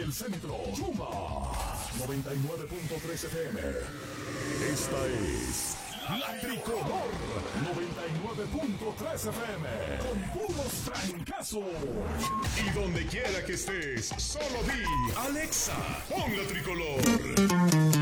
El centro, Yuma 99.3 FM. Esta es La Tricolor 99.3 FM. Con puros trancazos. Y donde quiera que estés, solo di Alexa, pon La Tricolor.